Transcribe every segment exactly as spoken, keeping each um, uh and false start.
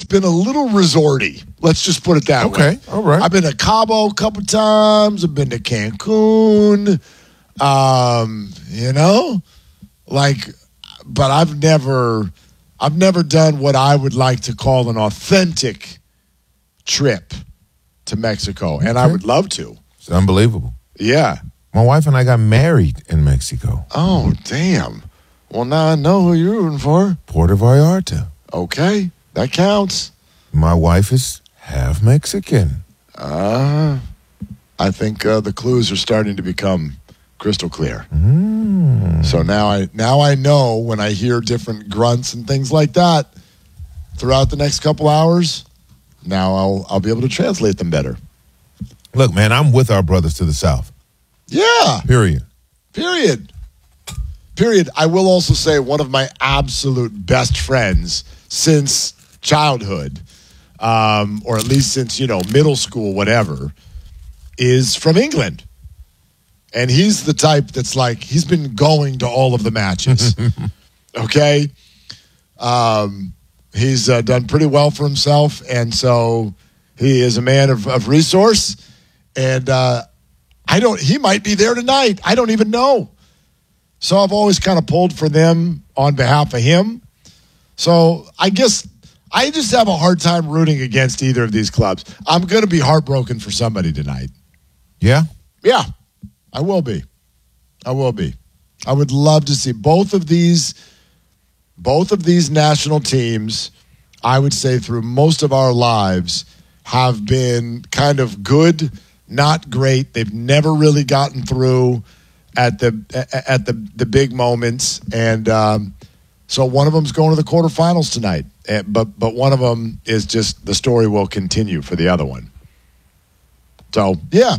been a little resorty. Let's just put it that okay. way. Okay, all right. I've been to Cabo a couple times. I've been to Cancun. Um, you know, like, but I've never, I've never done what I would like to call an authentic trip to Mexico, and okay. I would love to. It's unbelievable. Yeah. My wife and I got married in Mexico. Oh, damn. Well, now I know who you're rooting for. Puerto Vallarta. Okay, that counts. My wife is half Mexican. Uh, I think uh, the clues are starting to become crystal clear. Mm. So now I now I know when I hear different grunts and things like that throughout the next couple hours. Now I'll I'll be able to translate them better. Look, man, I'm with our brothers to the south. Yeah. Period. Period. Period. I will also say one of my absolute best friends since childhood, um, or at least since, you know, middle school, whatever, is from England. And he's the type that's like, he's been going to all of the matches. Okay? Um, he's uh, done pretty well for himself. And so he is a man of, of resource. And uh, I don't, he might be there tonight. I don't even know. So I've always kind of pulled for them on behalf of him. So I guess I just have a hard time rooting against either of these clubs. I'm going to be heartbroken for somebody tonight. Yeah? Yeah, I will be. I will be. I would love to see both of these, both of these national teams, I would say through most of our lives, have been kind of good, not great. They've never really gotten through at the at the the big moments, and um, so one of them's going to the quarterfinals tonight. And, but but one of them is just the story will continue for the other one. So yeah,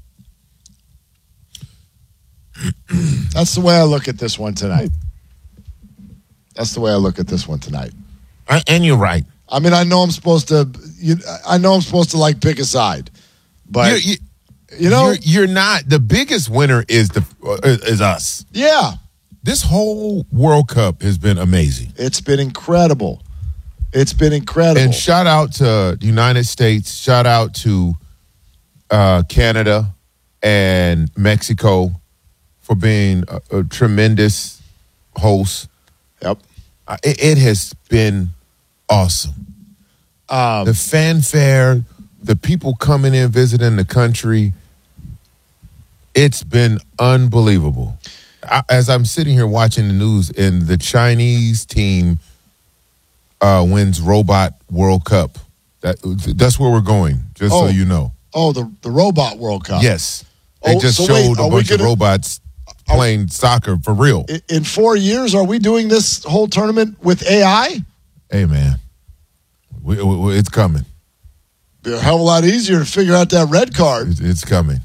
that's the way I look at this one tonight. That's the way I look at this one tonight. I, and you're right. I mean, I know I'm supposed to. You, I know I'm supposed to like pick a side, but. You're, you, You know, you're, you're not. The biggest winner is the uh, is us. Yeah, this whole World Cup has been amazing. It's been incredible. It's been incredible. And shout out to the United States. Shout out to uh, Canada and Mexico for being a, a tremendous host. Yep, uh, it, it has been awesome. Um, the fanfare, the people coming in visiting the country. It's been unbelievable. I, as I'm sitting here watching the news, and the Chinese team uh, wins Robot World Cup. That that's where we're going. Just oh, so you know. Oh, the the Robot World Cup. Yes, they oh, just so showed wait, a bunch gonna, of robots playing are, soccer for real. In four years, are we doing this whole tournament with A I? Hey, man, we, we, it's coming. Be a hell of a lot easier to figure out that red card. It's, it's coming.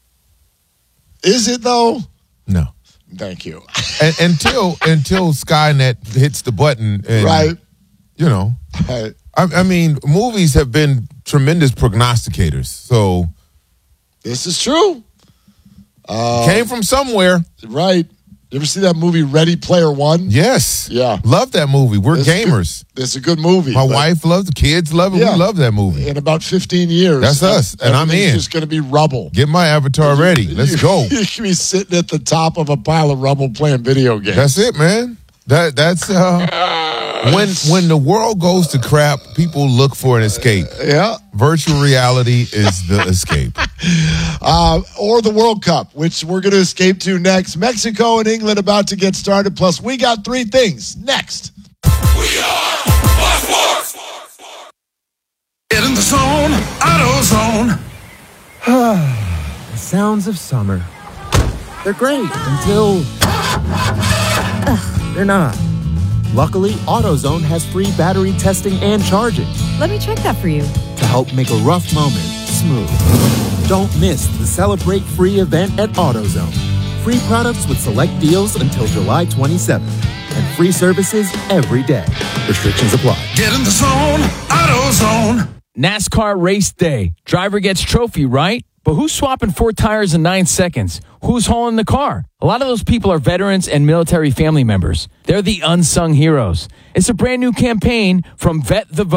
Is it though? No. Thank you. and, until until Skynet hits the button, and, right? You know, right. I, I mean, movies have been tremendous prognosticators. So this is true. Uh, came from somewhere, right? You ever see that movie Ready Player One? Yes. Yeah. Love that movie. We're it's gamers. Good, it's a good movie. My wife loves it. Kids love it. Yeah. We love that movie. In about fifteen years. That's us. And I'm in. It's just going to be rubble. Get my avatar you, ready. Let's you, go. You can be sitting at the top of a pile of rubble playing video games. That's it, man. That That's uh, when when the world goes to crap, people look for an escape. Yeah. Virtual reality is the escape. Uh, or the World Cup, which we're going to escape to next. Mexico and England about to get started. Plus, we got three things next. We are Fox Sports. Get in the zone, AutoZone. The sounds of summer. They're great until Ugh, they're not. Luckily, AutoZone has free battery testing and charging. Let me check that for you. To help make a rough moment smooth. Don't miss the Celebrate Free event at AutoZone. Free products with select deals until July twenty-seventh. And free services every day. Restrictions apply. Get in the zone, AutoZone. NASCAR race day. Driver gets trophy, right? But who's swapping four tires in nine seconds? Who's hauling the car? A lot of those people are veterans and military family members. They're the unsung heroes. It's a brand new campaign from Vet the Vote.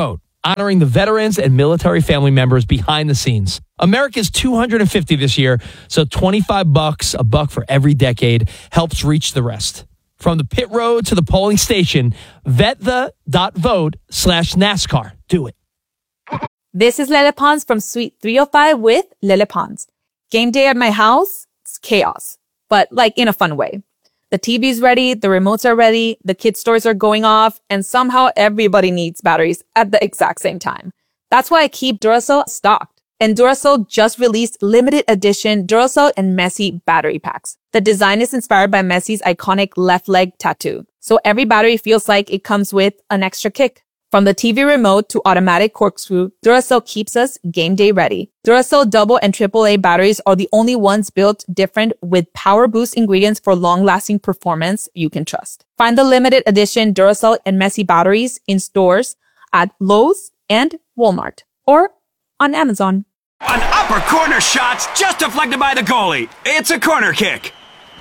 honoring the veterans and military family members behind the scenes. America's two hundred fifty this year, so twenty-five bucks, a buck for every decade, helps reach the rest. From the pit road to the polling station, vetthe.vote slash NASCAR. Do it. This is Lele Pons from Suite three oh five with Lele Pons. Game day at my house, it's chaos, but like in a fun way. The T V's ready, the remotes are ready, the kids' stores are going off, and somehow everybody needs batteries at the exact same time. That's why I keep Duracell stocked. And Duracell just released limited edition Duracell and Messi battery packs. The design is inspired by Messi's iconic left leg tattoo. So every battery feels like it comes with an extra kick. From the T V remote to automatic corkscrew, Duracell keeps us game day ready. Duracell double and triple A batteries are the only ones built different with power boost ingredients for long-lasting performance you can trust. Find the limited edition Duracell and Messi batteries in stores at Lowe's and Walmart or on Amazon. An upper corner shot's just deflected by the goalie. It's a corner kick.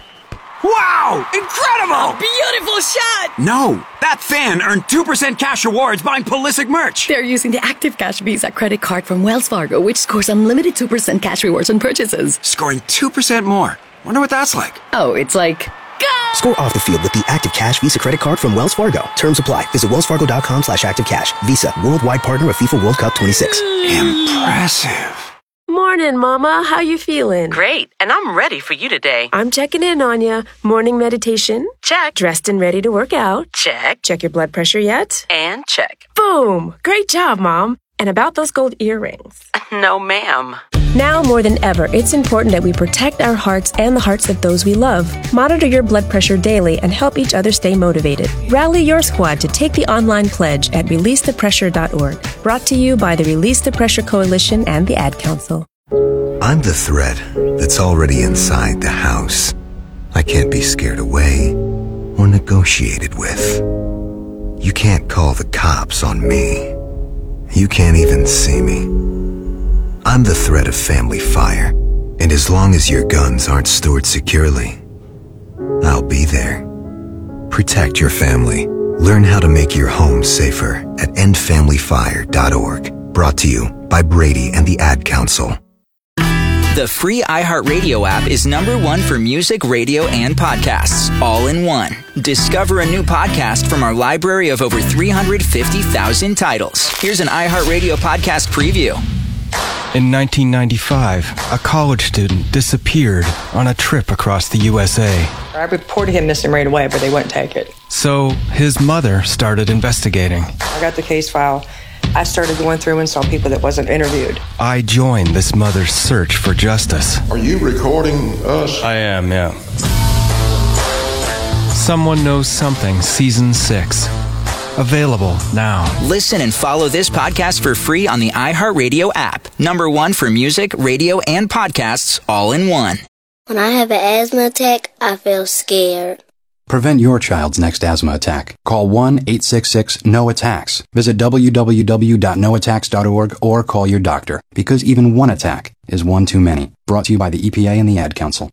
Wow! Incredible! Beautiful shot! No, that fan earned two percent cash rewards buying Pulisic merch. They're using the Active Cash Visa credit card from Wells Fargo, which scores unlimited two percent cash rewards on purchases. Scoring two percent more. Wonder what that's like. Oh, it's like... Go! Score off the field with the Active Cash Visa credit card from Wells Fargo. Terms apply. Visit wellsfargo.com slash activecash. Visa, worldwide partner of FIFA World Cup twenty-six. Impressive. Morning, Mama. How you feeling? Great, and I'm ready for you today. I'm checking in on ya. Morning meditation? Check. Dressed and ready to work out? Check. Check your blood pressure yet? And check. Boom! Great job, Mom. And about those gold earrings? No, ma'am. Now more than ever, it's important that we protect our hearts and the hearts of those we love. Monitor your blood pressure daily and help each other stay motivated. Rally your squad to take the online pledge at release the pressure dot org. Brought to you by the Release the Pressure Coalition and the Ad Council. I'm the threat that's already inside the house. I can't be scared away or negotiated with. You can't call the cops on me. You can't even see me. I'm the threat of family fire, and as long as your guns aren't stored securely, I'll be there. Protect your family. Learn how to make your home safer at end family fire dot org. Brought to you by Brady and the Ad Council. The free iHeartRadio app is number one for music, radio, and podcasts, all in one. Discover a new podcast from our library of over three hundred fifty thousand titles. Here's an iHeartRadio podcast preview. In nineteen ninety-five, a college student disappeared on a trip across the U S A. I reported him missing right away, but they wouldn't take it. So his mother started investigating. I got the case file. I started going through and saw people that wasn't interviewed. I joined this mother's search for justice. Are you recording us? I am, yeah. Someone Knows Something, Season six. Available now. Listen and follow this podcast for free on the iHeartRadio app. Number one for music, radio, and podcasts, all in one. When I have an asthma attack, I feel scared. Prevent your child's next asthma attack. Call one eight six six N O attacks. Visit w w w dot no attacks dot org or call your doctor, because even one attack is one too many. Brought to you by the E P A and the Ad Council.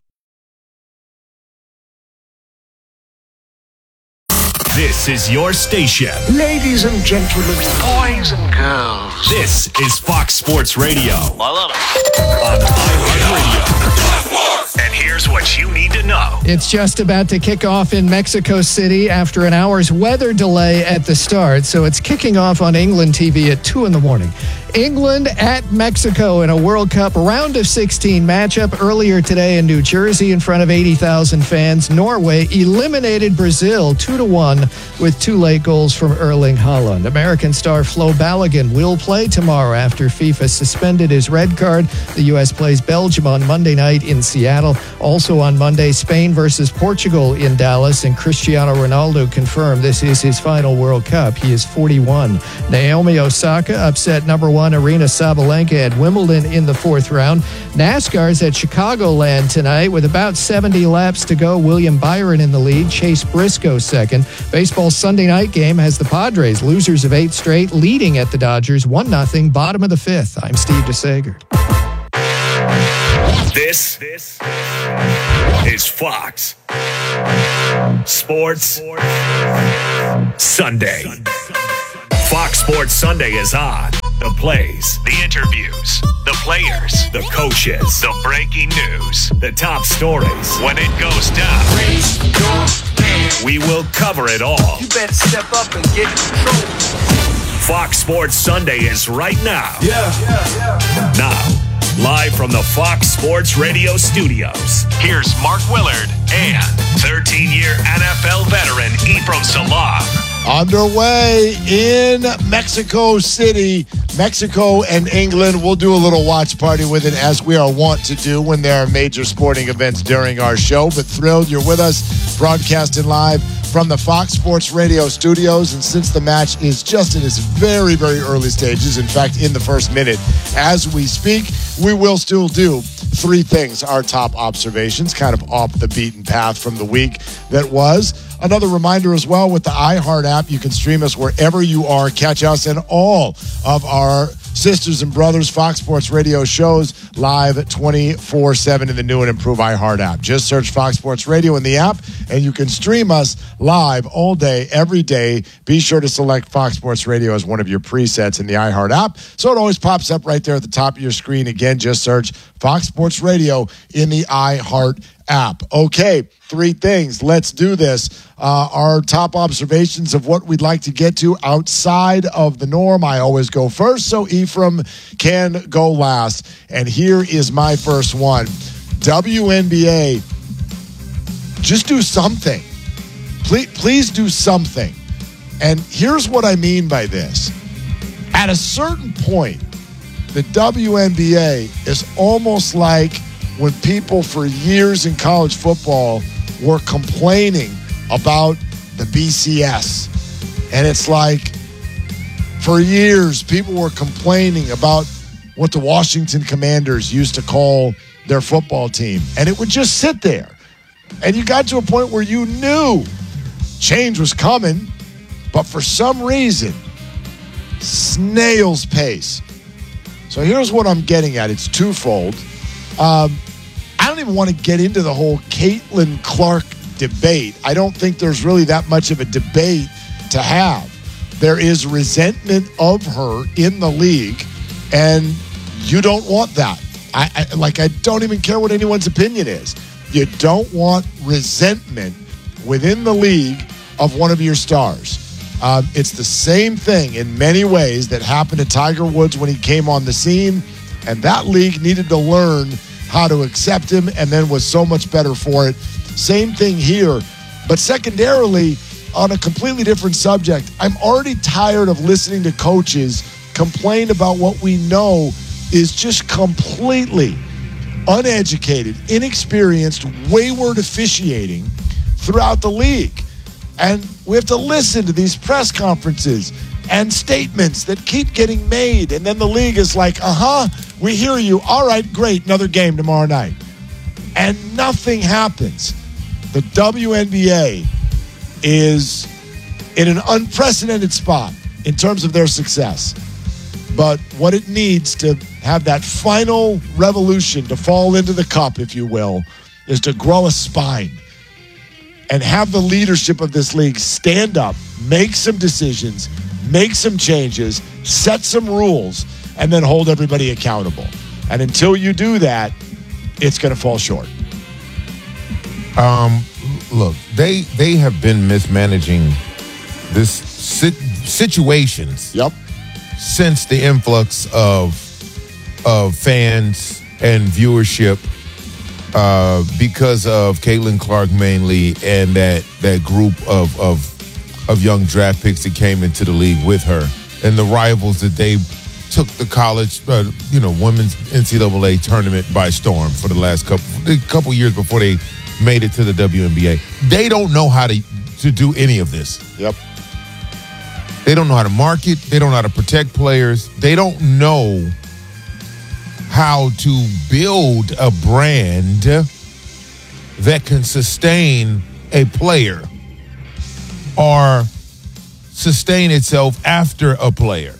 This is your station. Ladies and gentlemen, boys and girls. This is Fox Sports Radio. I love it. On iHeartRadio. And here's what you need to know. It's just about to kick off in Mexico City after an hour's weather delay at the start. So it's kicking off on England T V at two in the morning. England at Mexico in a World Cup round of sixteen matchup earlier today in New Jersey in front of eighty thousand fans. Norway eliminated Brazil two to one with two late goals from Erling Haaland. American star Flo Balogun will play tomorrow after FIFA suspended his red card. The U S plays Belgium on Monday night in Seattle. Also on Monday, Spain versus Portugal in Dallas, and Cristiano Ronaldo confirmed this is his final World Cup. He is forty-one. Naomi Osaka upset number one Arina Sabalenka at Wimbledon in the fourth round. NASCAR's at Chicagoland tonight with about seventy laps to go. William Byron in the lead, Chase Briscoe second. Baseball's Sunday night game has the Padres, losers of eight straight, leading at the Dodgers one nothing, bottom of the fifth. I'm Steve DeSager. This, this is Fox Sports Sunday. Fox Sports Sunday is on. The plays, the interviews, the players, the coaches, the breaking news, the top stories. When it goes down, we will cover it all. You better step up and get in control. Fox Sports Sunday is right now. Yeah. yeah, yeah. Now, live from the Fox Sports Radio studios, here's Mark Willard and thirteen-year N F L veteran Ephraim Salaam. Underway in Mexico City, Mexico and England. We'll do a little watch party with it, as we are wont to do when there are major sporting events during our show. But thrilled you're with us, broadcasting live from the Fox Sports Radio studios. And since the match is just in its very, very early stages, in fact, in the first minute as we speak, we will still do three things. Our top observations, kind of off the beaten path from the week that was. Another reminder as well, with the iHeart app, you can stream us wherever you are. Catch us and all of our sisters and brothers Fox Sports Radio shows live twenty-four seven in the new and improved iHeart app. Just search Fox Sports Radio in the app, and you can stream us live all day, every day. Be sure to select Fox Sports Radio as one of your presets in the iHeart app, so it always pops up right there at the top of your screen. Again, just search Fox Sports Radio in the iHeart app. Okay, three things. Let's do this. Uh, our top observations of what we'd like to get to outside of the norm. I always go first, so Ephraim can go last. And here is my first one. W N B A, just do something. Please, please do something. And here's what I mean by this. At a certain point, the W N B A is almost like when people for years in college football were complaining about the B C S. And it's like, for years, people were complaining about what the Washington Commanders used to call their football team. And it would just sit there. And you got to a point where you knew change was coming, but for some reason, snail's pace. So here's what I'm getting at. It's twofold. Um, I don't even want to get into the whole Caitlin Clark debate. I don't think there's really that much of a debate to have. There is resentment of her in the league, and you don't want that. I, I like. I don't even care what anyone's opinion is. You don't want resentment within the league of one of your stars. Um, it's the same thing in many ways that happened to Tiger Woods when he came on the scene, and that league needed to learn how to accept him, and then was so much better for it. Same thing here. But secondarily, on a completely different subject, I'm already tired of listening to coaches complain about what we know is just completely uneducated, inexperienced, wayward officiating throughout the league. And we have to listen to these press conferences and statements that keep getting made. And then the league is like, uh-huh, we hear you. All right, great, another game tomorrow night. And nothing happens. The W N B A is in an unprecedented spot in terms of their success. But what it needs to have that final revolution, to fall into the cup, if you will, is to grow a spine and have the leadership of this league stand up, make some decisions, make some changes, set some rules, and then hold everybody accountable. And until you do that, it's going to fall short. Um, look, they they have been mismanaging this sit, situations. Yep. Since the influx of of fans and viewership, uh, because of Caitlin Clark mainly, and that that group of of of young draft picks that came into the league with her, and the rivals that they took the college, uh, you know, women's N C double A tournament by storm for the last couple a couple years before they made it to the W N B A. They don't know how to to do any of this. Yep. They don't know how to market. They don't know how to protect players. They don't know how to build a brand that can sustain a player or sustain itself after a player.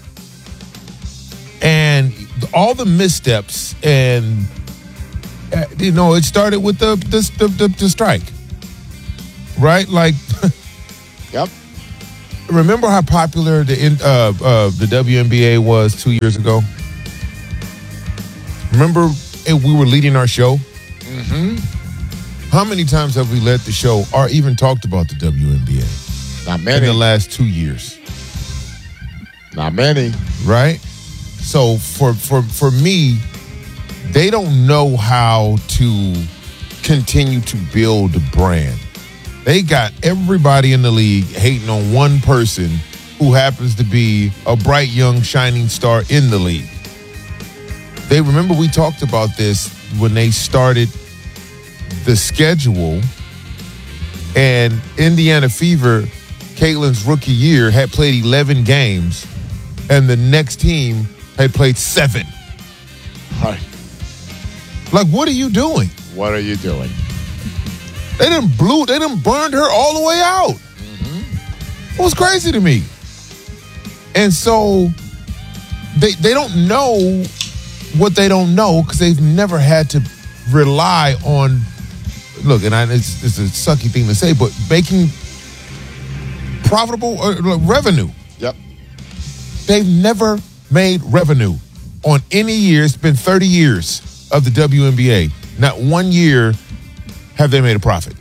And all the missteps, and uh, you know, it started with the the, the, the strike, right? Like, yep. remember how popular the uh, uh, the W N B A was two years ago? Remember we were leading our show? Mm-hmm. How many times have we led the show or even talked about the W N B A? Not many. In the last two years. Not many. Right? So for for for me, they don't know how to continue to build a brand. They got everybody in the league hating on one person who happens to be a bright, young, shining star in the league. They remember we talked about this when they started the schedule, and Indiana Fever, Caitlin's rookie year, had played eleven games, and the next team had played seven. Right. Like, what are you doing? What are you doing? They didn't blew, they didn't burned her all the way out. Mm-hmm. It was crazy to me. And so they they don't know what they don't know because they've never had to rely on, look, and I, it's, it's a sucky thing to say, but making profitable uh, revenue. Yep. They've never made revenue on any year. It's been thirty years of the W N B A. Not one year have they made a profit.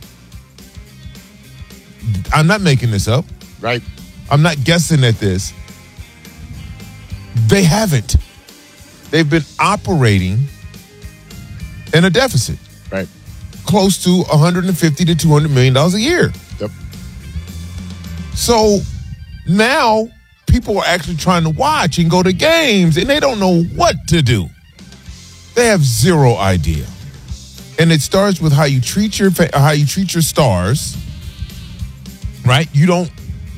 I'm not making this up. Right. I'm not guessing at this. They haven't. They've been operating in a deficit. Right. Close to one hundred fifty to two hundred million dollars a year. Yep. So now people are actually trying to watch and go to games, and they don't know what to do. They have zero idea. And it starts with how you treat your how you treat your stars. Right? You don't,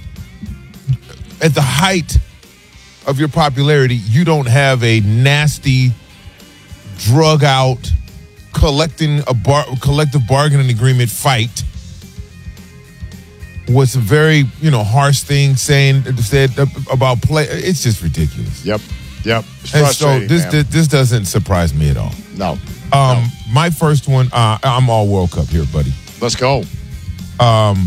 at the height of your popularity, you don't have a nasty, drug out, collecting a bar, collective bargaining agreement fight with some very, you know, harsh things saying said about play. It's just ridiculous. Yep. Yep. It's and so this, man. this this doesn't surprise me at all. No. Um, no. My first one, uh, I'm all World Cup here, buddy. Let's go. Um,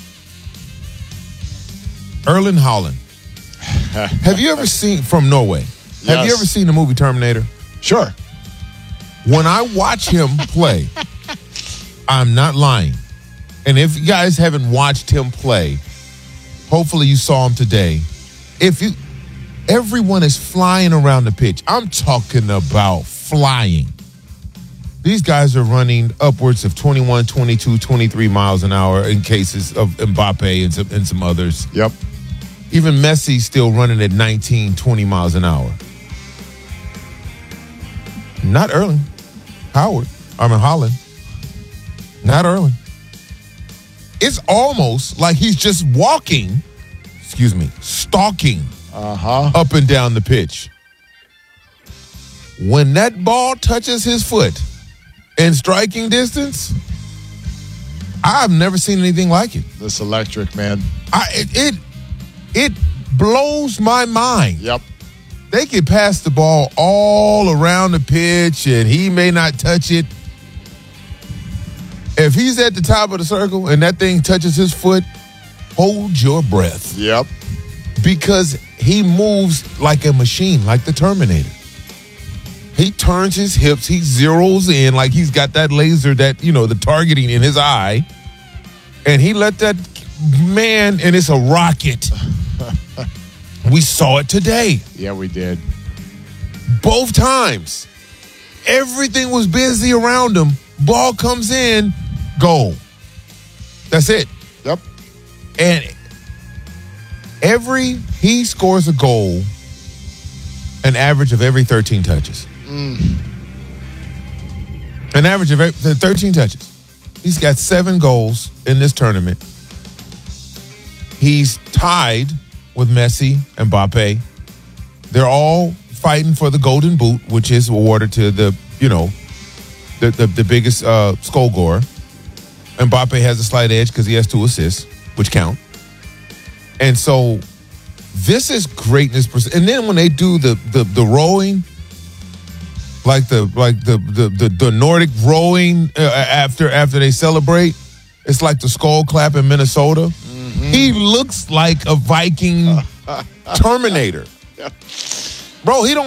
Erling Haaland. Have you ever seen, from Norway, yes. have you ever seen the movie Terminator? Sure. When I watch him play, I'm not lying. And if you guys haven't watched him play, hopefully you saw him today. If you, everyone is flying around the pitch. I'm talking about flying. These guys are running upwards of twenty-one, twenty-two, twenty-three miles an hour in cases of Mbappe and some, and some others. Yep. Even Messi's still running at nineteen, twenty miles an hour. Not Erling. Howard. I mean, Holland. Not Erling. It's almost like he's just walking, excuse me, stalking uh-huh. up and down the pitch. When that ball touches his foot in striking distance, I've never seen anything like it. This electric, man. I, it, it it blows my mind. Yep. They can pass the ball all around the pitch, and he may not touch it. If he's at the top of the circle and that thing touches his foot, hold your breath. Yep. Because he moves like a machine, like the Terminator. He turns his hips, he zeroes in like he's got that laser, that, you know, the targeting in his eye. And he let that man, and it's a rocket. We saw it today. Yeah, we did. Both times. Everything was busy around him. Ball comes in, goal. That's it. Yep. And every, he scores a goal, an average of every thirteen touches. Mm. An average of every, thirteen touches. He's got seven goals in this tournament. He's tied with Messi and Mbappe. They're all fighting for the Golden Boot, which is awarded to the, you know, the the, the biggest uh, goal scorer. And Mbappe has a slight edge because he has two assists, which count. And so this is greatness. And then when they do the the, the rowing, like the like the the the, the Nordic rowing uh, after after they celebrate, it's like the skull clap in Minnesota. Mm. He looks like a Viking Terminator. Bro, he don't